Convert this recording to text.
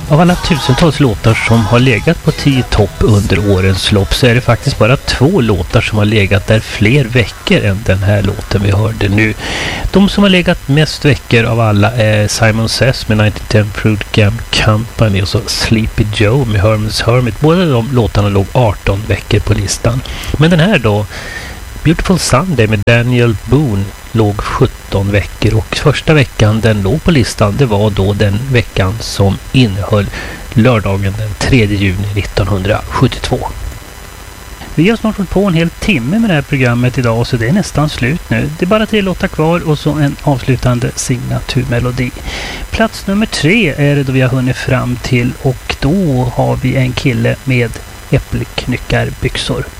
Av alla tusentals låtar som har legat på 10 topp under årens lopp så är det faktiskt bara 2 låtar som har legat där fler veckor än den här låten vi hörde nu. De som har legat mest veckor av alla är Simon Says med 1910 Fruit Gum Company och så Sleepy Joe med Herman's Hermit. Båda de låtarna låg 18 veckor på listan. Men den här då, Beautiful Sunday med Daniel Boone, låg 17 veckor och första veckan den låg på listan, det var då den veckan som innehöll lördagen den 3 juni 1972. Vi har snart hållit på en hel timme med det här programmet idag så det är nästan slut nu. Det är bara 3 låtar kvar och så en avslutande signaturmelodi. Plats nummer 3 är det då vi har hunnit fram till och då har vi en kille med äppelknyckarbyxor.